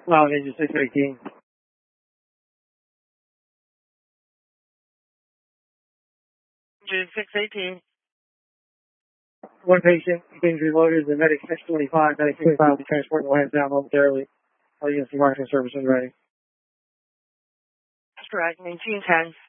Engine 618. Engine 618. One patient being reloaded, the medic 625. Medic 625 will be transporting the hands down momentarily. I'll use the marshal service and ready. That's correct. 1910.